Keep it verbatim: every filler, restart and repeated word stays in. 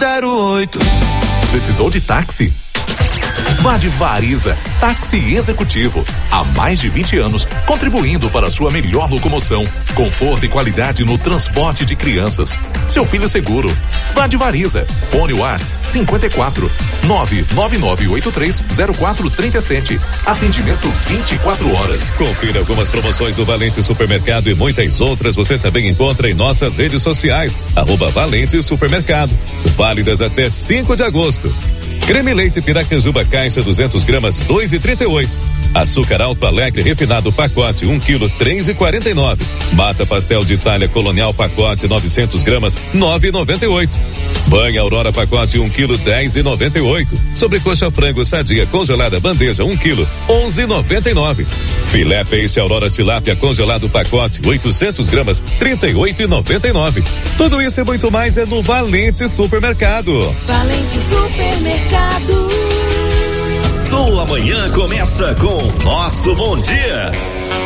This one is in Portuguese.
zero oito. Precisou de táxi? Vá de Variza, táxi executivo. Há mais de vinte anos, contribuindo para a sua melhor locomoção, conforto e qualidade no transporte de crianças. Seu filho seguro. Vá de Variza. Fone Whats cinquenta e quatro, nove nove nove oito três zero quatro três sete. Atendimento vinte e quatro horas. Confira algumas promoções do Valente Supermercado e muitas outras você também encontra em nossas redes sociais. Arroba Valente Supermercado. Válidas até cinco de agosto. Creme leite Piracanjuba caixa duzentos gramas dois e trinta e oito. Açúcar Alto Alegre refinado pacote um quilo três e quarenta e nove. Massa pastel de Itália Colonial pacote novecentos gramas nove e noventa e oito. Banha Aurora pacote um quilo dez e noventa e oito. Sobrecoxa frango sadia congelada bandeja um quilo onze e noventa e nove. Filé peixe Aurora tilápia congelado pacote oitocentos gramas trinta e oito e noventa e nove. Tudo isso e muito mais é no Valente Supermercado. Valente Supermercado. Sua manhã começa com Nosso Bom Dia.